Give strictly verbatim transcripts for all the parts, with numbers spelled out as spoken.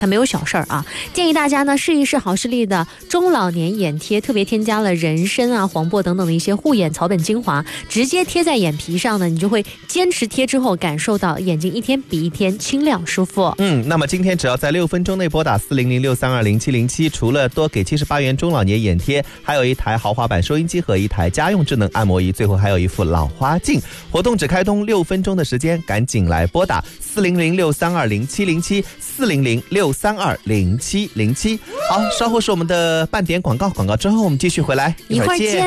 它没有小事儿啊，建议大家呢试一试好视力的中老年眼贴，特别添加了人参啊、黄柏等等的一些护眼草本精华，直接贴在眼皮上呢，你就会坚持贴之后感受到眼睛一天比一天清亮舒服。 嗯，那么今天只要在六分钟内拨打四零零六三二零七零七，除了多给七十八元中老年眼贴，还有一台豪华版收音机和一台家用智能按摩仪，最后还有一副老花镜。活动只开通六分钟的时间，赶紧来拨打四零零六三二零七零七四零零六三二零七零七。好，稍后是我们的半点广告，广告之后我们继续回来， 一会儿见。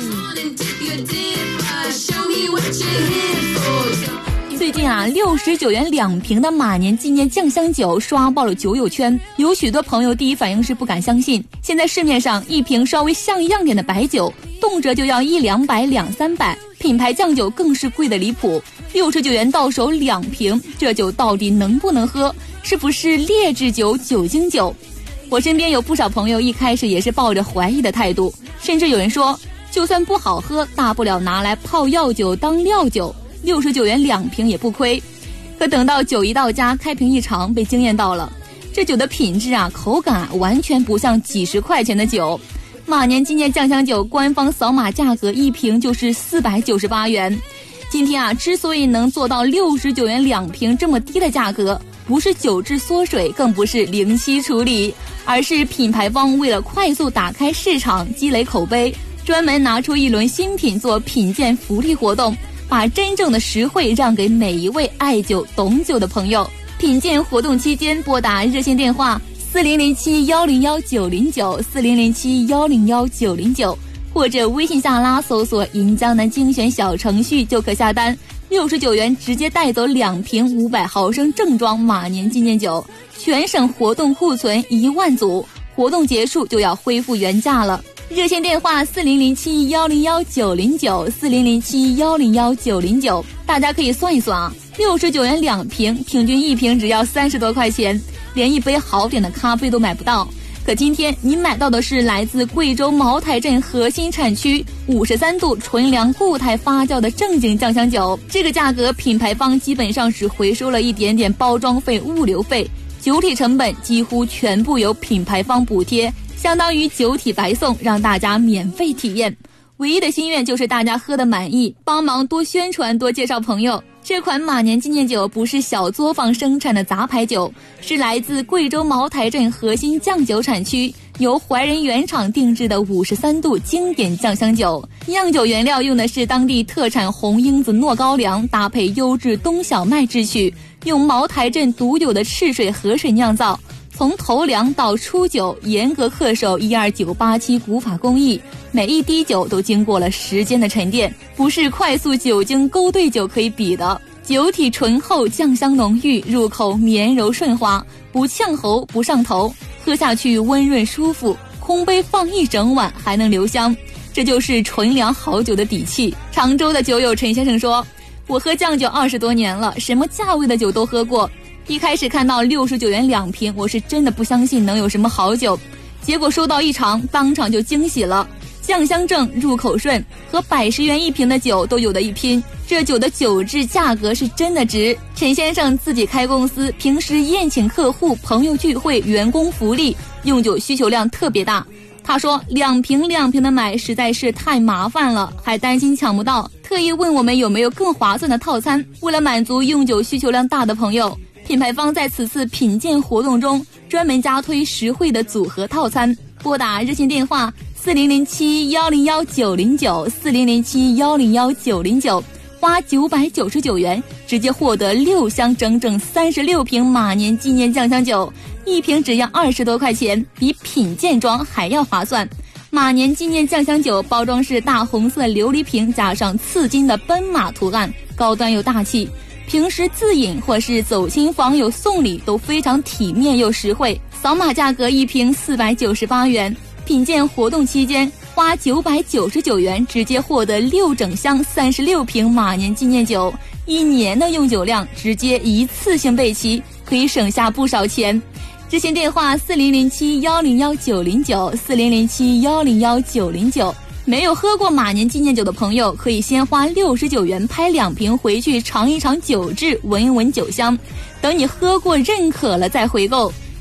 最近啊，六十九元两瓶的马年纪念酱香酒刷爆了酒友圈，有许多朋友第一反应是不敢相信。现在市面上一瓶稍微像样点的白酒，动辄就要一两百、两三百，品牌酱酒更是贵的离谱。六十九元到手两瓶，这酒到底能不能喝？是不是劣质酒、酒精酒？我身边有不少朋友一开始也是抱着怀疑的态度，甚至有人说，就算不好喝，大不了拿来泡药酒当料酒。六十九元两瓶也不亏。可等到酒一到家，开瓶一尝，被惊艳到了。这酒的品质啊，口感啊，完全不像几十块钱的酒。马年纪念酱香酒官方扫码价格一瓶就是四百九十八元。今天啊，之所以能做到六十九元两瓶这么低的价格，不是酒质缩水，更不是零息处理，而是品牌方为了快速打开市场、积累口碑，专门拿出一轮新品做品鉴福利活动，把真正的实惠让给每一位爱酒懂酒的朋友。品鉴活动期间，拨打热线电话四零零七幺零幺九零九四零零七幺零幺九零九，或者微信下拉搜索银江南精选小程序就可下单。六十九元直接带走两瓶五百毫升正装马年纪念酒，全省活动库存一万组，活动结束就要恢复原价了。热线电话四零零七幺零幺九零九四零零七幺零幺九零九，大家可以算一算啊，六十九元两瓶，平均一瓶只要三十多块钱，连一杯好点的咖啡都买不到。可今天你买到的是来自贵州茅台镇核心产区五十三度纯粮固态发酵的正经酱香酒，这个价格品牌方基本上是回收了一点点包装费、物流费，酒体成本几乎全部由品牌方补贴，相当于酒体白送，让大家免费体验。唯一的心愿就是大家喝得满意，帮忙多宣传、多介绍朋友。这款马年纪念酒不是小作坊生产的杂牌酒，是来自贵州茅台镇核心酱酒产区，由怀仁原厂定制的五十三度经典酱香酒。酿酒原料用的是当地特产红缨子糯高粱，搭配优质冬小麦制曲，用茅台镇独有的赤水河水酿造。从投粮到出酒，严格恪守一二九八七古法工艺，每一滴酒都经过了时间的沉淀，不是快速酒精勾兑酒可以比的。酒体醇厚，酱香浓郁，入口绵柔顺滑，不呛喉不上头，喝下去温润舒服，空杯放一整晚还能留香，这就是纯粮好酒的底气。常州的酒友陈先生说，我喝酱酒二十多年了，什么价位的酒都喝过，一开始看到六十九元两瓶，我是真的不相信能有什么好酒，结果收到一尝，当场就惊喜了。酱香正，入口顺，和百十元一瓶的酒都有的一拼。这酒的酒质价格是真的值。陈先生自己开公司，平时宴请客户、朋友聚会、员工福利，用酒需求量特别大。他说两瓶两瓶的买实在是太麻烦了，还担心抢不到，特意问我们有没有更划算的套餐。为了满足用酒需求量大的朋友，品牌方在此次品鉴活动中专门加推实惠的组合套餐。拨打热线电话四零零七幺零幺九零九四零零七幺零幺九零九，花九百九十九元直接获得六箱整整三十六瓶马年纪念酱香酒，一瓶只要二十多块钱，比品鉴装还要划算。马年纪念酱香酒包装是大红色琉璃瓶，加上刺金的奔马图案，高端又大气。平时自饮或是走亲访友送礼都非常体面又实惠。扫码价格一瓶四百九十八元，品鉴活动期间花九百九十九元直接获得六整箱三十六瓶马年纪念酒，一年的用酒量直接一次性备齐，可以省下不少钱。热线电话四零零七幺零幺九零九四零零七幺零幺九零九。没有喝过马年纪念酒的朋友，可以先花六十九元拍两瓶回去尝一尝酒质，闻一闻酒香，等你喝过认可了再回购。